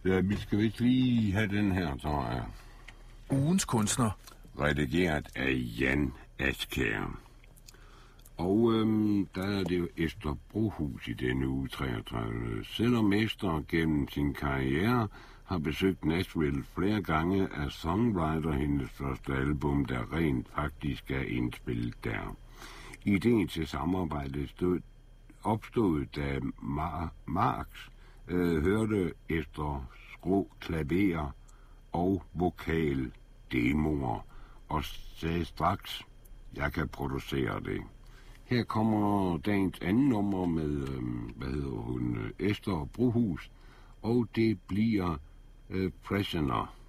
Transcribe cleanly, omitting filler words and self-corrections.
Ja, vi skal vist lige have den her, tror jeg. Ugens kunstner. Redigeret af Jan Askjær. Og der er det jo Esther Brohus i denne uge 33. Selvom Esther gennem sin karriere har besøgt Nashville flere gange, er Songwriter hendes første album, der rent faktisk er indspillet der. Ideen til samarbejdet opstod, da Marx hørte Esther skrå klaver og vokal demoer, og sagde straks, jeg kan producere det. Her kommer dagens anden nummer med, Esther Brohus, og det bliver Prisoner.